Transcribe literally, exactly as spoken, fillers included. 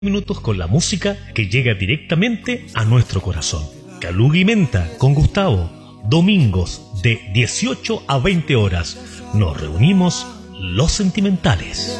Minutos con la música que llega directamente a nuestro corazón. Caluga y Menta con Gustavo, domingos de dieciocho a veinte horas. Nos reunimos los sentimentales.